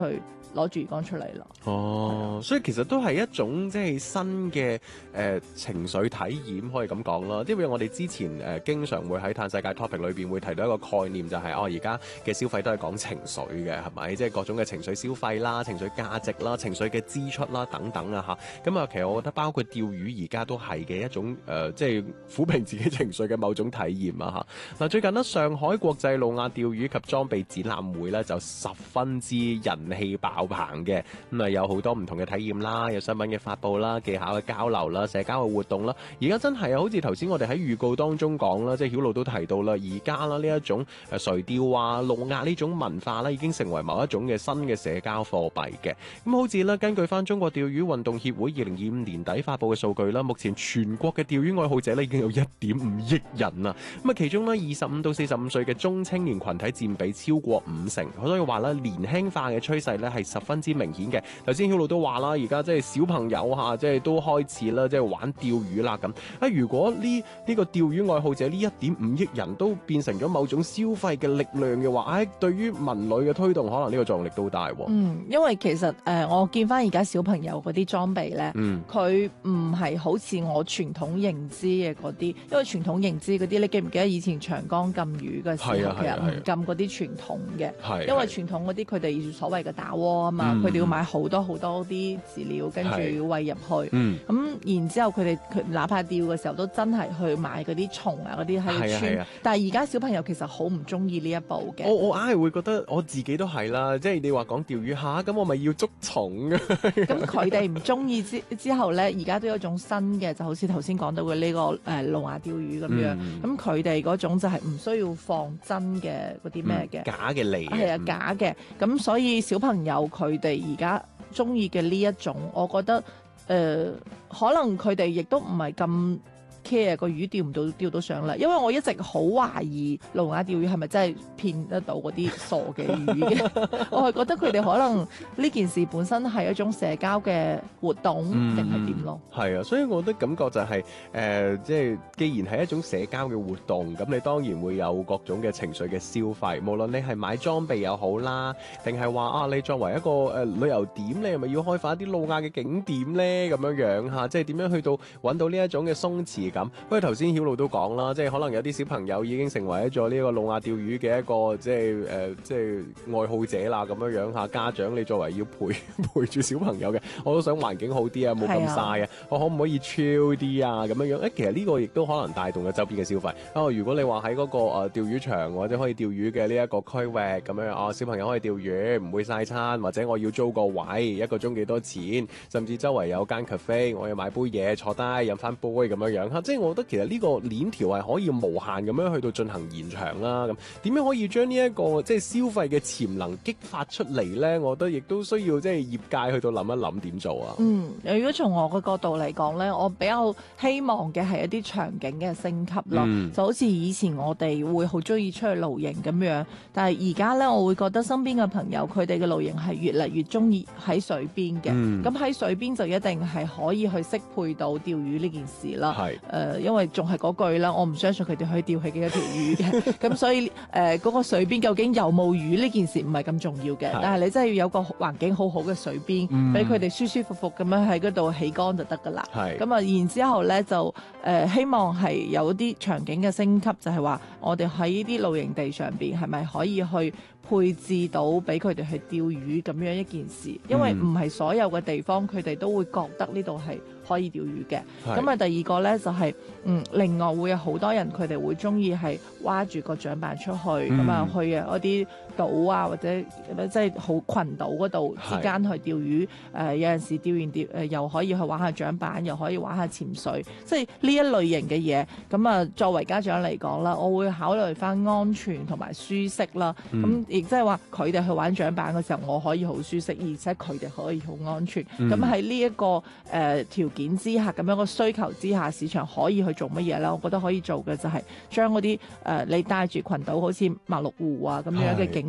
去攞住魚缸出嚟咯。 哦，所以其實都係一種即係新嘅情緒體驗，可以咁講啦。因為我哋之前經常會喺嘆世界 topic 裏邊會提到一個概念，就係而家嘅消費都係講情緒嘅，係咪？即係各種嘅情緒消費啦、情緒價值啦、情緒嘅支出啦等等啊嚇。咁啊，其實我覺得包括釣魚而家都係嘅一種即係撫平自己情緒嘅某種體驗啊嚇。嗱，最近呢，上海國際路亞釣魚及裝備展覽會咧就十分之人氣爆棚嘅，咁啊有好多唔同嘅體驗啦，有新聞嘅發布啦、技巧嘅交流啦、社交嘅活動啦。而家真係好似頭先我哋喺預告當中講啦，即係曉露都提到啦，而家啦呢一種垂釣啊、路亞呢種文化啦，已經成為某一種嘅新嘅社交貨幣嘅。咁好似咧，根據翻中國釣魚運動協會2025年底發布嘅數據啦，目前全國嘅釣魚愛好者咧已經有1.5億人啦。咁啊，其中咧25到45歲嘅中青年群體佔比超過50%，所以話咧年輕化嘅趨勢咧係十分之明顯嘅。頭先曉露都話啦，而家即係小朋友嚇，即係都開始啦，即係玩釣魚啦咁。啊，如果呢個釣魚愛好者呢1.5億人都變成咗某種消費嘅力量嘅話，對於文旅嘅推動，可能呢個作用力都大喎。 因為其實我見翻而家小朋友嗰啲裝備咧，佢唔係好似我傳統認知嘅嗰啲，因為傳統認知嗰啲，你記唔記得以前長江禁魚嘅時候，其實唔禁嗰啲傳統嘅，因為傳統嗰啲佢哋所謂嘅打窩啊嘛，佢哋要買好多好多啲飼料，跟住要餵入去，咁然之後佢哪怕釣嘅時候都真係去買嗰啲蟲啊嗰啲喺度穿，但係而家小朋友其實好唔中意呢一步嘅。 我硬係會覺得我自己都係啦，即係你話講釣魚嚇，咁我咪要捉蟲嘅。 咁佢哋唔中意之後咧，而家都有一種新嘅，就好似頭先講到嘅呢個路亞釣魚咁樣。咁佢哋嗰種就係唔需要放真嘅嗰啲咩嘅假嘅嚟， 係啊假嘅。咁所以小朋友佢哋而家中意嘅呢一種，我覺得可能佢哋亦都唔係咁care 個魚釣到上嚟，因為我一直好懷疑路亞釣魚係咪真係騙得到嗰啲傻嘅魚嘅。我係覺得佢哋可能呢件事本身係一種社交嘅活動定係點咯。 係啊，所以我覺得感覺就係即係既然係一種社交嘅活動，咁你當然會有各種嘅情緒嘅消費，無論你係買裝備又好啦，定係話你作為一個旅遊點，你係咪要開發一啲路亞嘅景點咧？咁樣嚇，即係點樣去到揾到呢一種嘅鬆弛感？不過頭先曉露都講啦，即係可能有啲小朋友已經成為咗呢個路亞釣魚嘅一個即係愛好者啦，咁樣嚇。家長你作為要陪住小朋友嘅，我都想環境好啲啊，冇咁曬啊，我可唔可以 chill 啲啊？咁樣其實呢個亦都可能帶動咗周邊嘅消費。如果你話喺嗰個釣魚場或者可以釣魚嘅呢一個區域咁樣，小朋友可以釣魚，唔會曬餐，或者我要租個位，1個鐘幾多錢，甚至周圍有間 cafe， 我要買杯嘢坐低飲翻杯咁樣嚇。即係我覺得其實呢個鏈條係可以無限咁樣去到進行延長啦。咁點樣可以將呢一個即係消費嘅潛能激發出嚟咧？我覺得亦都需要即係業界去到諗一諗點做啊。 如果從我嘅角度嚟講咧，我比較希望嘅係一啲場景嘅升級咯。就好似以前我哋會好中意出去露營咁樣，但係而家咧我會覺得身邊嘅朋友佢哋嘅露營係越嚟越中意喺水邊嘅。咁喺水邊就一定係可以去適配到釣魚呢件事啦。因為仲係嗰句啦，我唔相信佢哋可以釣起幾多條魚嘅。咁所以嗰個水邊究竟有冇魚呢件事唔係咁重要嘅，但係你真係要有個環境好好嘅水邊，俾佢哋舒舒服服咁樣喺嗰度起竿就得噶啦。咁啊，然之後咧就希望係有啲場景嘅升級，就係話我哋喺呢啲露營地上邊係咪可以去配置到俾佢哋去釣魚咁樣一件事？因為唔係所有嘅地方佢哋都會覺得呢度係可以釣魚嘅。咁啊，第二個咧就係另外會有好多人佢哋會中意係挖住個槳板出去，咁啊去嗰啲島啊或者即係好群島嗰度之間去釣魚。有陣時釣完又可以去玩下槳板，又可以玩下潛水，即係呢一類型嘅嘢。咁啊，作為家長嚟講啦，我會考慮翻安全同埋舒適啦。咁亦即係話佢哋去玩槳板嘅時候，我可以好舒適，而且佢哋可以好安全。咁喺呢一個條件之下，咁樣個需求之下，市場可以去做乜嘢咧？我覺得可以做嘅就係將嗰啲你帶住群島好似馬鹿湖啊咁樣嘅景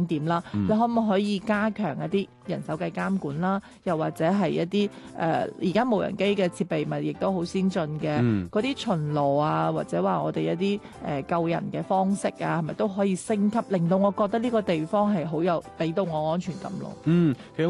景點啦，你可唔可以加強一啲人手嘅監管啦？又或者係一啲而家無人機嘅設備咪亦都好先進嘅，嗰啲巡邏啊，或者話我哋一啲救人嘅方式啊，係咪都可以升級，令到我覺得呢個地方係好有俾到我安全感咯。 其實